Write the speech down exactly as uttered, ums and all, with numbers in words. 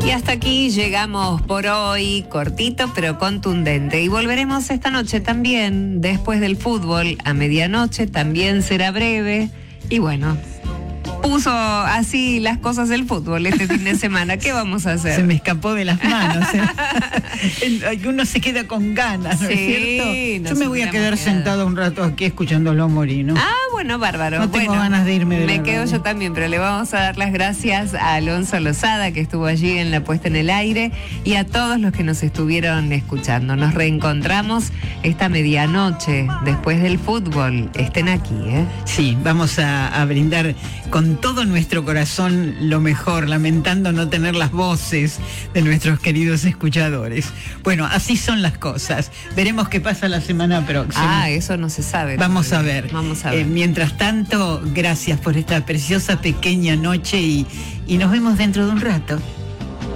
Y hasta aquí llegamos por hoy, cortito pero contundente. Y volveremos esta noche también, después del fútbol, a medianoche, también será breve. Y bueno, puso así las cosas del fútbol este fin de semana. ¿Qué vamos a hacer? Se me escapó de las manos. ¿eh? Uno se queda con ganas, ¿no sí, es cierto? Yo me voy a quedar quedado. sentado un rato aquí escuchándolo morir, ¿no? Ah, bueno, bárbaro. No tengo bueno, ganas de irme de Me la quedo radio. yo también, pero le vamos a dar las gracias a Alonso Lozada, que estuvo allí en la puesta en el aire, y a todos los que nos estuvieron escuchando. Nos reencontramos esta medianoche, después del fútbol. Estén aquí, ¿eh? Sí, vamos a, a brindar con todo nuestro corazón lo mejor, lamentando no tener las voces de nuestros queridos escuchadores. Bueno, así son las cosas. Veremos qué pasa la semana próxima. Ah, eso no se sabe. Vamos a todavía. ver. Vamos a ver. Eh, mientras tanto, gracias por esta preciosa pequeña noche y, y nos vemos dentro de un rato.